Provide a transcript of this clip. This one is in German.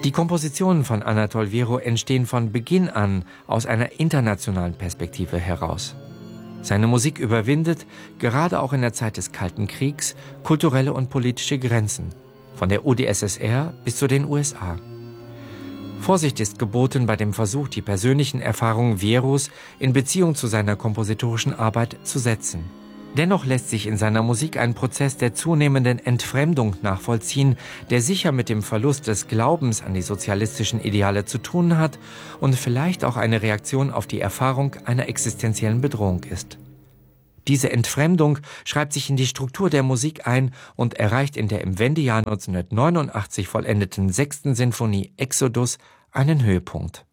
Die Kompositionen von Anatol Vierow entstehen von Beginn an aus einer internationalen Perspektive heraus. Seine Musik überwindet, gerade auch in der Zeit des Kalten Kriegs, kulturelle und politische Grenzen, von der UdSSR bis zu den USA. Vorsicht ist geboten bei dem Versuch, die persönlichen Erfahrungen Vierows in Beziehung zu seiner kompositorischen Arbeit zu setzen. Dennoch lässt sich in seiner Musik ein Prozess der zunehmenden Entfremdung nachvollziehen, der sicher mit dem Verlust des Glaubens an die sozialistischen Ideale zu tun hat und vielleicht auch eine Reaktion auf die Erfahrung einer existenziellen Bedrohung ist. Diese Entfremdung schreibt sich in die Struktur der Musik ein und erreicht in der im Wendejahr 1989 vollendeten 6. Sinfonie Exodus einen Höhepunkt.